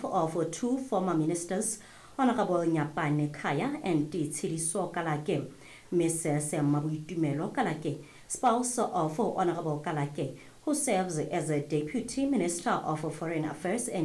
of two former ministers, Honorable Nyapane Khaya and Tshediso Kalake. Mrs. Mabuitumelo Kalake, spouse of Honorable Kalake, who serves as a Deputy Minister of Foreign Affairs and